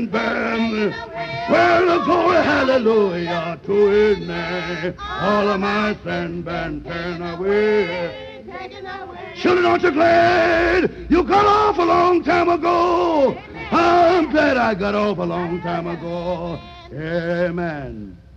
band. Well, glory, hallelujah to his name. All of my sin been taken away. Children, aren't you glad you got off a long time ago? I'm glad I got off a long time ago. Amen.